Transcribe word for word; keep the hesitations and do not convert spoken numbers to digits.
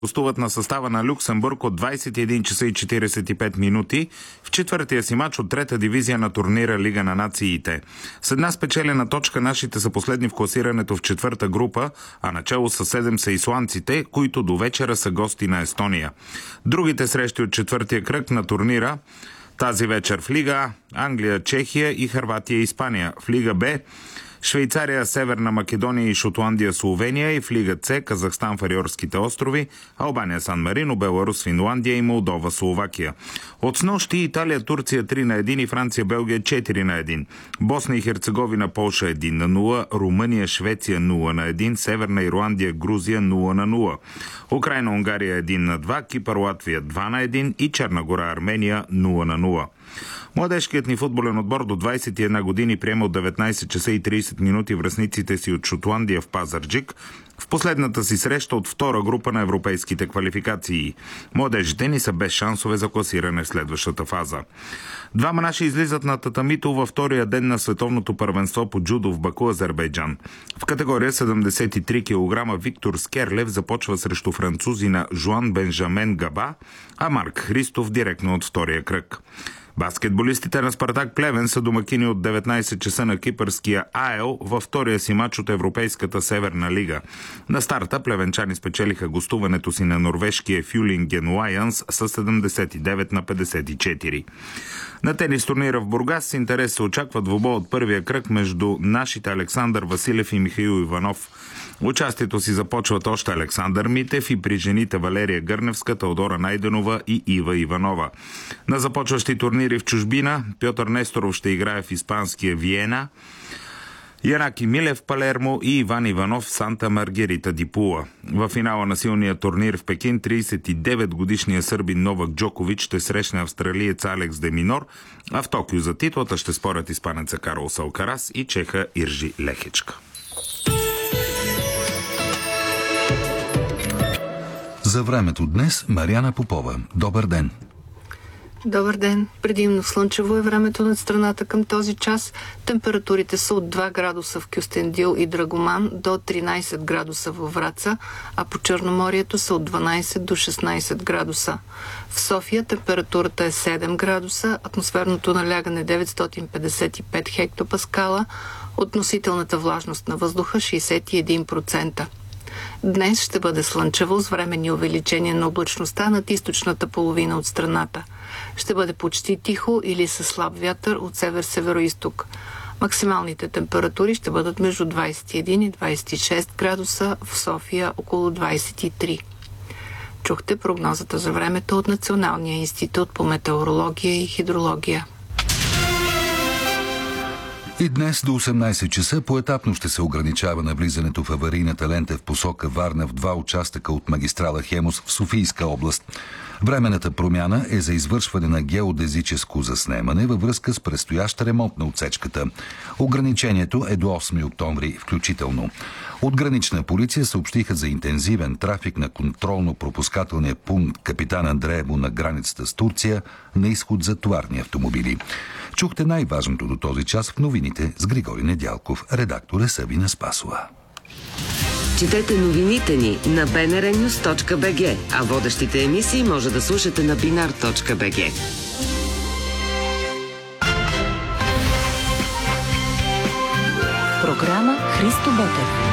гостуват на състава на Люксембург от двадесет и един часа и четиридесет и пет минути в четвъртия си мач от трета дивизия на турнира Лига на нациите. С една спечелена точка нашите са последни в класирането в четвърта група, а начало с седем са исландците, които до вечера са гости на Естония. Другите срещи от четвъртия кръг на турнира тази вечер в Лига А, Англия, Чехия и Хърватия и Испания. В Лига Б Швейцария, Северна Македония и Шотландия, Словения, и в Лига С Казахстан, Фариорските острови, Албания, Сан Марино, Беларус, Финландия и Молдова, Словакия. От снощи Италия, Турция три на едно и Франция, Белгия четири на едно. Босна и Херцеговина, Полша едно на нула, Румъния, Швеция нула на едно, Северна Ирландия, Грузия нула на нула. Украйна, Унгария едно на два, Кипър, Латвия два на едно и Черна гора, Армения нула на нула. Младежкият ни футболен отбор до двадесет и една години приема от деветнадесет часа и тридесет минути връстниците си от Шотландия в Пазарджик в последната си среща от втора група на европейските квалификации. Младежите ни са без шансове за класиране в следващата фаза. Двама наши излизат на татамито във втория ден на световното първенство по джудо в Баку, Азербайджан. В категория седемдесет и три килограма Виктор Скерлев започва срещу французина Жуан Бенжамен Габа, а Марк Христов директно от втория кръг. Баскетболистите на Спартак Плевен са домакини от деветнадесет часа на кипърския АЕЛ във втория си мач от Европейската Северна лига. На старта плевенчани спечелиха гостуването си на норвежкия Фюлинген Лайънс с седемдесет и девет на петдесет и четири. На тенис турнира в Бургас с интерес се очаква двубой от първия кръг между нашите Александър Василев и Михаил Иванов. Участието си започват още Александър Митев и при жените Валерия Гърневска, Теодора Найденова и Ива Иванова. На започващи турнири в чужбина Пьотър Несторов ще играе в испанския Виена, Янаки Милев в Палермо и Иван Иванов в Санта Маргерита ди Пула. В финала на силния турнир в Пекин тридесет и девет годишният сърбин Новак Джокович ще срещне австралиец Алекс Деминор, а в Токио за титлата ще спорят испанеца Карлос Алкарас и чеха Иржи Лехичка. За времето днес Мариана Попова. Добър ден! Добър ден! Предимно слънчево е времето над страната към този час. Температурите са от два градуса в Кюстендил и Драгоман до тринадесет градуса във Враца, а по Черноморието са от дванадесет до шестнадесет градуса. В София температурата е седем градуса, атмосферното налягане деветстотин петдесет и пет хектопаскала, относителната влажност на въздуха шейсет и един процента. Днес ще бъде слънчево с временни увеличения на облачността над източната половина от страната. Ще бъде почти тихо или със слаб вятър от север-североизток. Максималните температури ще бъдат между двадесет и един и двадесет и шест градуса, в София около двадесет и три. Чухте прогнозата за времето от Националния институт по метеорология и хидрология. И днес до осемнадесет часа поетапно ще се ограничава навлизането в аварийната лента в посока Варна в два участъка от магистрала Хемус в Софийска област. Временната промяна е за извършване на геодезическо заснемане във връзка с предстоящ ремонт на отсечката. Ограничението е до осми октомври включително. От Гранична полиция съобщиха за интензивен трафик на контролно-пропускателния пункт Капитан Андреево на границата с Турция на изход за товарни автомобили. Чухте най-важното до този час в новините с Григорий Недялков. Редактор е Сабина Спасова. Четете новините ни на би ен ар нюз точка би джи, а водещите емисии може да слушате на бинар точка би джи. Програма Христо Ботев.